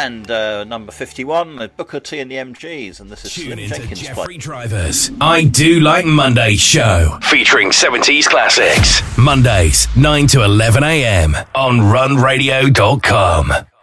And number 51, Booker T and the MGs, and this is Tune Slim into Jenkins. Jeffrey Drivers I Do Like Monday show, featuring 70s classics. Mondays, 9 to 11 a.m. on runradio.com.